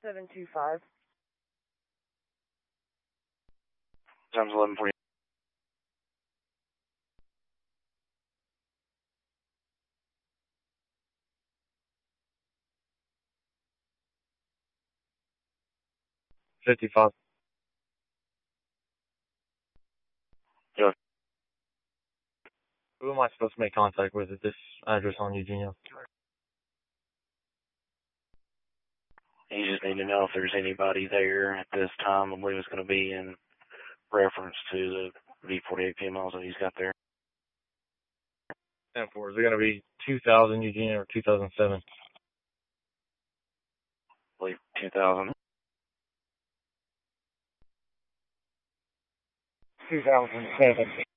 725. Times 11 for you. $55. Yeah. Who am I supposed to make contact with at this address on Eugenia? You just need to know if there's anybody there at this time. I believe it's going to be in reference to the V48 PMLs that he's got there. 10-4. Is it going to be 2000 Eugenia or 2007? I believe 2000. 2007.